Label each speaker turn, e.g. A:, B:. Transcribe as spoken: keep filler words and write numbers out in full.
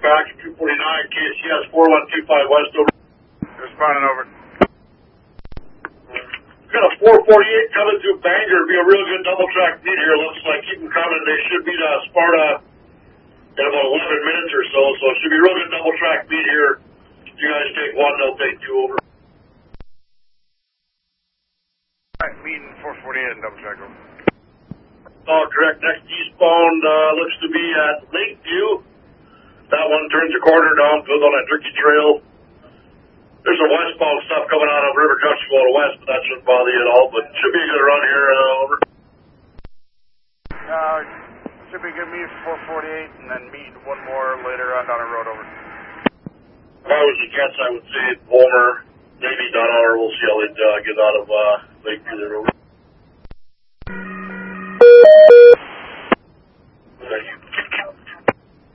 A: back to two forty-nine, K C S four one two five West, over.
B: Responding, over.
A: Got a four forty-eight coming through Bangor. Be a real good double track meet here. Looks like keep them coming. They should be to Sparta in about eleven minutes or so. So it should be a real good double track meet here. You guys take one, they'll take two, over.
B: Alright, meeting four forty-eight and double track, over.
A: Oh, correct. Next eastbound uh, looks to be at Lakeview. That one turns a corner down, goes on that Turkey Trail. There's some westbound stuff coming out of River Country going west, but that shouldn't bother you at all. But should be a good run here, uh, over.
B: Uh, should be a good meet for four forty-eight, and then meet one more later on down the road, over.
A: If I was a guess, I would say Vollmer, maybe Dunauer. We'll see how they uh, get out of uh, Lakeview there, over.